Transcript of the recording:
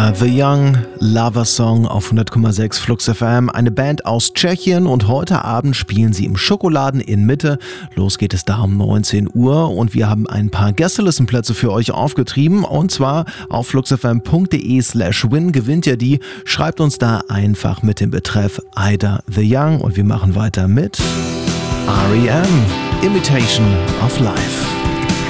Ida The Young, Lover Song auf 100,6 Flux FM, eine Band aus Tschechien, und heute Abend spielen sie im Schokoladen in Mitte. Los geht es da um 19 Uhr und wir haben ein paar Gästelistenplätze für euch aufgetrieben, und zwar auf fluxfm.de/win gewinnt ihr die. Schreibt uns da einfach mit dem Betreff Ida The Young und wir machen weiter mit R.E.M. Imitation of Life.